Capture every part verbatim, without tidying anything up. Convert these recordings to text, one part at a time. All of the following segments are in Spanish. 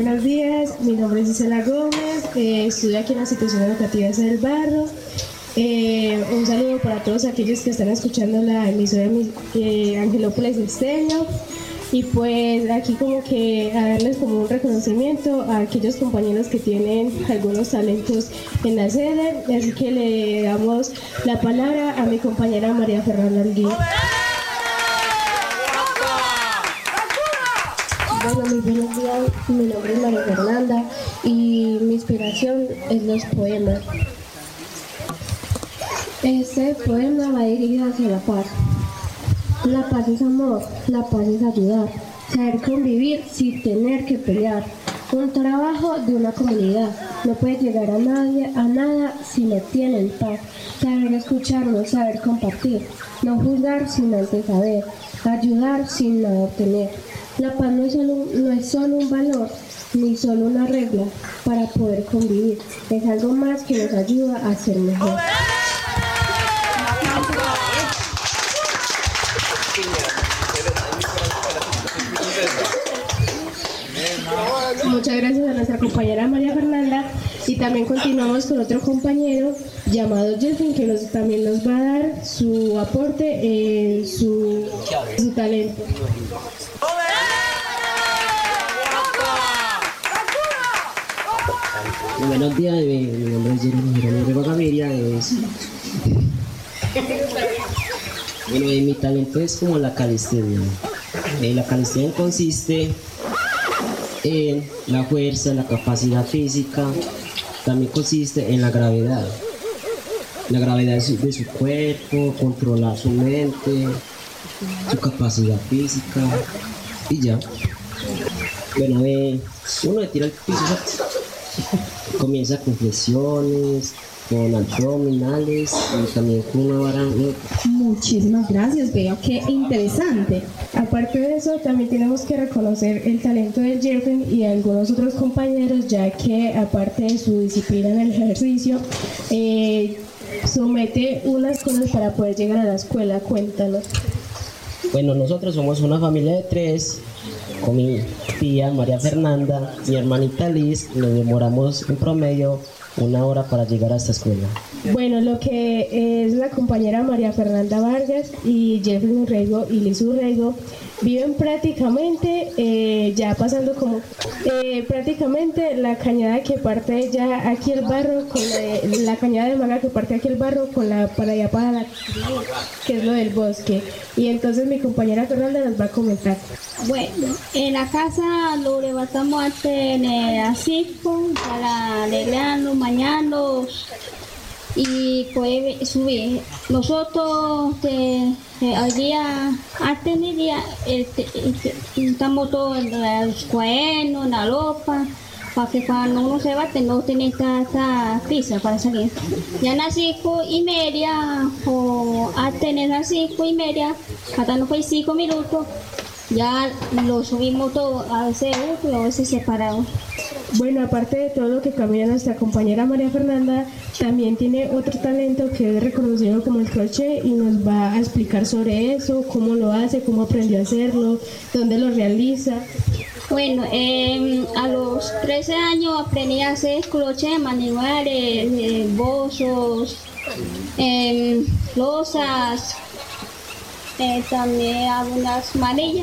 buenos días. Mi nombre es Isela Gómez, eh, estudio aquí en la institución educativa del Barro. Eh, un saludo para todos aquellos que están escuchando la emisora eh, Angelópolis Estéreo. Y pues aquí como que a darles como un reconocimiento a aquellos compañeros que tienen algunos talentos en la sede. Así que le damos la palabra a mi compañera María Fernanda Alguí. Bueno, muy buenos días, mi nombre es María Fernanda y mi inspiración es los poemas. Este poema va dirigido hacia la paz. La paz es amor, la paz es ayudar, saber convivir sin tener que pelear. Un trabajo de una comunidad, no puede llegar a nadie, a nada si no tienen paz. Saber escucharnos, saber compartir, no juzgar sin antes saber, ayudar sin nada obtener. La paz no es, solo, no es solo un valor, ni solo una regla para poder convivir. Es algo más que nos ayuda a ser mejor. Muchas gracias a nuestra compañera María Fernanda y también continuamos con otro compañero llamado Jeffrey que nos, también nos va a dar su aporte en su, su talento. Buenos días, mi, mi nombre es Jeremy Jerónimo Gaviria. Es... Bueno, eh, mi talento es como la calistenia. Eh, la calistenia consiste en la fuerza, la capacidad física, también consiste en la gravedad. La gravedad de su, de su cuerpo, controlar su mente, su capacidad física y ya. Bueno, eh, uno le tira al piso, comienza con flexiones, con abdominales y también con una vara. Muchísimas gracias, veo qué interesante. Aparte de eso, también tenemos que reconocer el talento del Jeffrey y de algunos otros compañeros, ya que aparte de su disciplina en el ejercicio, eh, somete unas cosas para poder llegar a la escuela. Cuéntanos. Bueno, nosotros somos una familia de tres, con mi tía María Fernanda, mi hermanita Liz, y nos demoramos en promedio una hora para llegar a esta escuela. Bueno, lo que es la compañera María Fernanda Vargas y Jeffrey Urrego y Liz Urrego viven prácticamente, eh, ya pasando como, eh, prácticamente la cañada que parte ya aquí el barro, con la, la cañada de manga que parte aquí el barro con la para allá para la, que es lo del bosque. Y entonces mi compañera Fernanda nos va a comentar. Bueno, en la casa lo levantamos antes en el cinco para alegrarnos, mañanos y poder subir. Nosotros te, te, al día, antes del día, este, este, estamos todos en los cuadernos, en la ropa, para que cuando uno se bate no tiene tanta prisa para salir. Ya a las cinco y media, o antes de las cinco y media, faltando pues cinco minutos, ya lo subimos todo, a veces juntos y a veces separados. Bueno, aparte de todo lo que camina nuestra compañera María Fernanda, también tiene otro talento que es reconocido como el crochet y nos va a explicar sobre eso, cómo lo hace, cómo aprendió a hacerlo, dónde lo realiza. Bueno, eh, a los trece años aprendí a hacer crochet, manuales, eh, bozos, eh, losas, eh, también algunas manillas.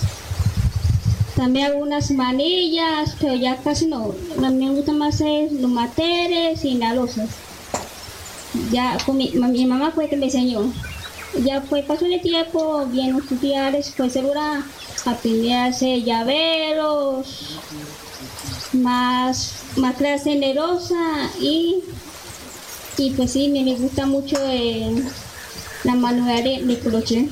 También algunas manillas, pero ya casi no. A mí me gusta más hacer los materes y las losas. Ya con mi, mi mamá fue que me enseñó. Ya fue pasó el tiempo, bien estudiar, fue segura, aprendí a hacer llaveros, más, más clase generosa y, y pues sí, me, me gusta mucho eh, la manualidad de, de crochet.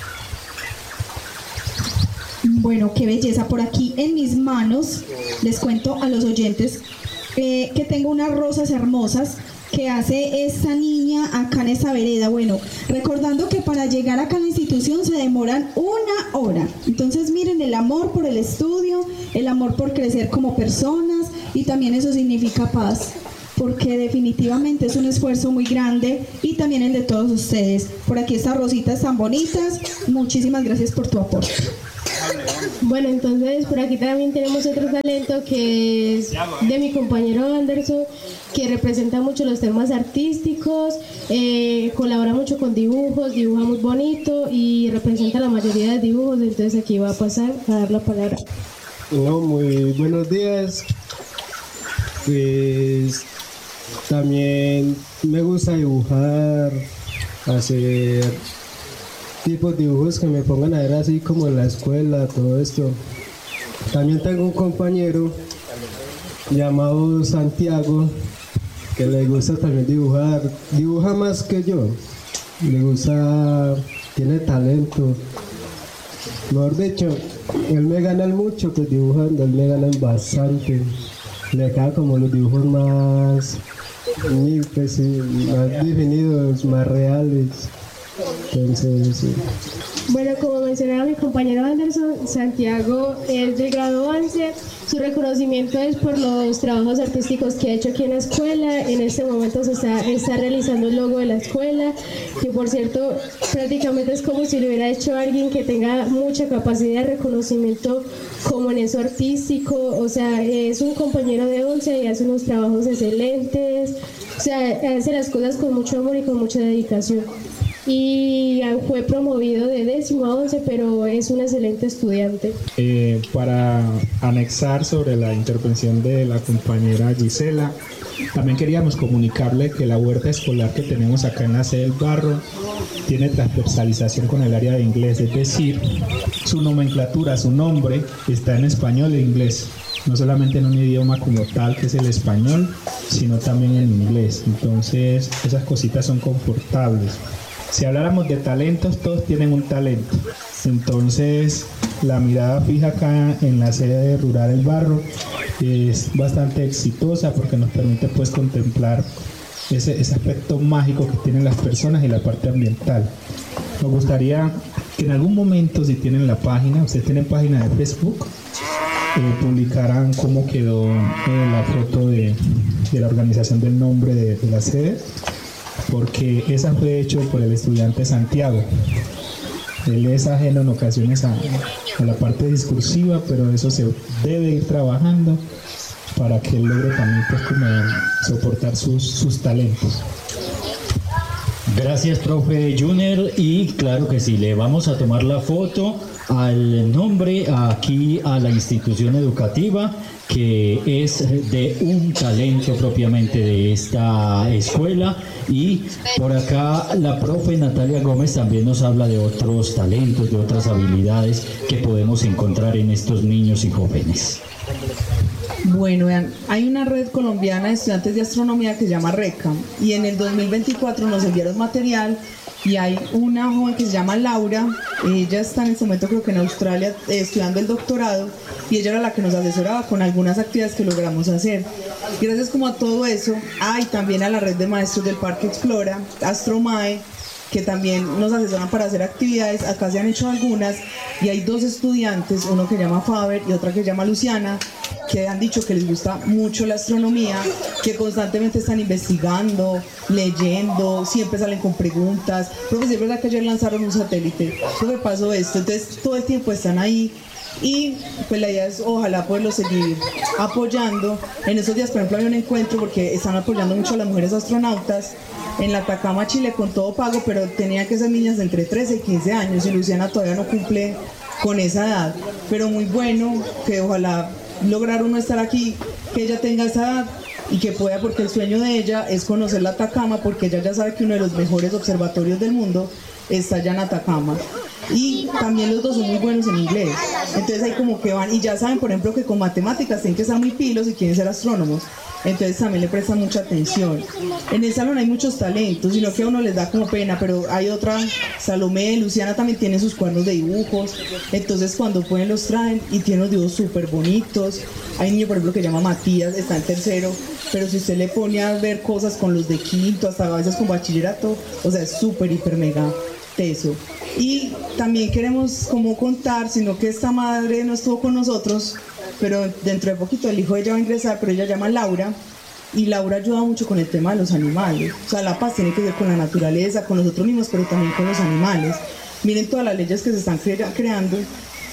Bueno, qué belleza. Por aquí en mis manos les cuento a los oyentes eh, que tengo unas rosas hermosas que hace esta niña acá en esta vereda. Bueno, recordando que para llegar acá a la institución se demoran una hora. Entonces miren, el amor por el estudio, el amor por crecer como personas, y también eso significa paz, porque definitivamente es un esfuerzo muy grande, y también el de todos ustedes. Por aquí estas rositas tan bonitas, muchísimas gracias por tu aporte. Bueno, entonces por aquí también tenemos otro talento que es de mi compañero Anderson, que representa mucho los temas artísticos, eh, colabora mucho con dibujos, dibuja muy bonito y representa la mayoría de dibujos. Entonces aquí va a pasar a dar la palabra. No, muy buenos días. Pues también me gusta dibujar, hacer tipos de dibujos que me pongan a ver así como en la escuela, todo esto. También tengo un compañero llamado Santiago que le gusta también dibujar, dibuja más que yo, le gusta, tiene talento. Mejor dicho, él me gana mucho pues dibujando, él me gana bastante. Le queda como los dibujos más, pues, sí, más definidos, más reales. Entonces, sí. Bueno, como mencionaba mi compañero Anderson, Santiago es del grado once. Su reconocimiento es por los trabajos artísticos que ha hecho aquí en la escuela. En este momento se está, está realizando el logo de la escuela, que por cierto prácticamente es como si lo hubiera hecho alguien que tenga mucha capacidad de reconocimiento como en eso artístico. O sea, es un compañero de once y hace unos trabajos excelentes. O sea, hace las cosas con mucho amor y con mucha dedicación. Y fue promovido de décimo a once, pero es un excelente estudiante. Eh, para anexar sobre la intervención de la compañera Gisela, también queríamos comunicarle que la huerta escolar que tenemos acá en la sede del Barro tiene transversalización con el área de inglés, es decir, su nomenclatura, su nombre está en español e inglés, no solamente en un idioma como tal que es el español, sino también en inglés. Entonces esas cositas son confortables. Si habláramos de talentos, todos tienen un talento. Entonces, la mirada fija acá en la sede rural del Barro es bastante exitosa porque nos permite pues contemplar ese, ese aspecto mágico que tienen las personas y la parte ambiental. Nos gustaría que en algún momento, si tienen la página, ustedes tienen página de Facebook, eh, publicaran cómo quedó eh, la foto de, de la organización del nombre de, de la sede, porque esa fue hecho por el estudiante Santiago. Él es ajeno en ocasiones a, a la parte discursiva, pero eso se debe ir trabajando para que él logre también pues, como soportar sus, sus talentos. Gracias, profe Junior, y claro que sí, le vamos a tomar la foto al nombre aquí a la institución educativa, que es de un talento propiamente de esta escuela. Y por acá la profe Natalia Gómez también nos habla de otros talentos, de otras habilidades que podemos encontrar en estos niños y jóvenes. Bueno, vean, hay una red colombiana de estudiantes de astronomía que se llama RECA, y en el dos mil veinticuatro nos enviaron material y hay una joven que se llama Laura. Ella está en este momento creo que en Australia eh, estudiando el doctorado, y ella era la que nos asesoraba con algunas actividades que logramos hacer. Gracias como a todo eso, hay también a la red de maestros del Parque Explora, Astromae, que también nos asesoran para hacer actividades. Acá se han hecho algunas y hay dos estudiantes, uno que se llama Faber y otra que se llama Luciana, que han dicho que les gusta mucho la astronomía, que constantemente están investigando, leyendo, siempre salen con preguntas. Profe, es verdad que ayer lanzaron un satélite, ¿qué pasó esto? Entonces todo el tiempo están ahí. Y pues la idea es ojalá poderlo seguir apoyando. En esos días, por ejemplo, hay un encuentro porque están apoyando mucho a las mujeres astronautas en la Atacama, Chile, con todo pago, pero tenían que ser niñas de entre trece y quince años, y Luciana todavía no cumple con esa edad. Pero muy bueno que ojalá lograr uno estar aquí, que ella tenga esa edad y que pueda, porque el sueño de ella es conocer la Atacama, porque ella ya sabe que uno de los mejores observatorios del mundo está allá en Atacama. Y también los dos son muy buenos en inglés, entonces ahí como que van, y ya saben por ejemplo que con matemáticas tienen que ser muy pilos y quieren ser astrónomos, entonces también le prestan mucha atención. En el salón hay muchos talentos, sino que a uno les da como pena, pero hay otra, Salomé, Luciana también tiene sus cuadernos de dibujos, entonces cuando pueden los traen y tienen los dibujos súper bonitos. Hay un niño por ejemplo que se llama Matías, está en tercero, pero si usted le pone a ver cosas con los de quinto, hasta a veces con bachillerato, o sea, es súper, hiper, mega teso. Y también queremos como contar, sino que esta madre no estuvo con nosotros, pero dentro de poquito el hijo de ella va a ingresar, pero ella se llama Laura, y Laura ayuda mucho con el tema de los animales. O sea, la paz tiene que ver con la naturaleza, con los otros mismos, pero también con los animales. Miren todas las leyes que se están cre- creando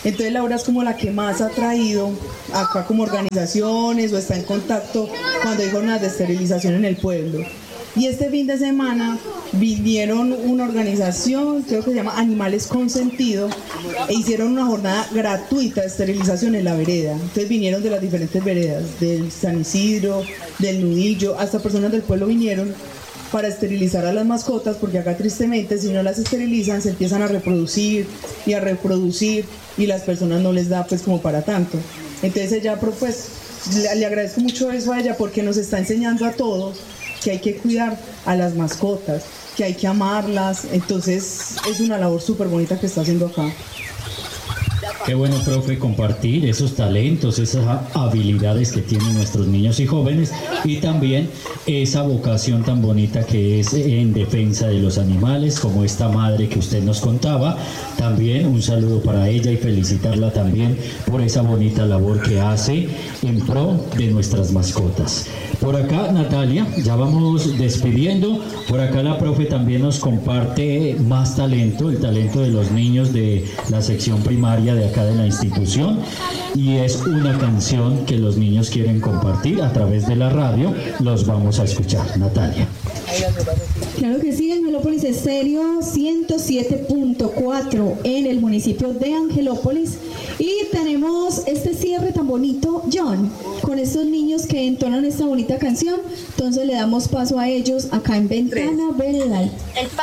Entonces Laura es como la que más ha traído acá como organizaciones o está en contacto cuando hay jornadas de esterilización en el pueblo. Y este fin de semana vinieron una organización, creo que se llama Animales con Sentido, e hicieron una jornada gratuita de esterilización en la vereda. Entonces vinieron de las diferentes veredas, del San Isidro, del Nudillo, hasta personas del pueblo vinieron para esterilizar a las mascotas, porque acá tristemente si no las esterilizan se empiezan a reproducir y a reproducir y las personas no les da pues como para tanto. Entonces ella pues le, le agradezco mucho eso a ella porque nos está enseñando a todos que hay que cuidar a las mascotas, que hay que amarlas, entonces es una labor súper bonita que está haciendo acá. Qué bueno, profe, compartir esos talentos, esas habilidades que tienen nuestros niños y jóvenes y también esa vocación tan bonita que es en defensa de los animales, como esta madre que usted nos contaba. También un saludo para ella y felicitarla también por esa bonita labor que hace en pro de nuestras mascotas. Por acá, Natalia, ya vamos despidiendo. Por acá la profe también nos comparte más talento, el talento de los niños de la sección primaria de acá de la institución, y es una canción que los niños quieren compartir a través de la radio. Los vamos a escuchar. Natalia. Claro que sí, Angelópolis Estéreo ciento siete punto cuatro en el municipio de Angelópolis, y tenemos este cierre tan bonito, John, con estos niños que entonan esta bonita canción. Entonces le damos paso a ellos acá en Ventana Veredal.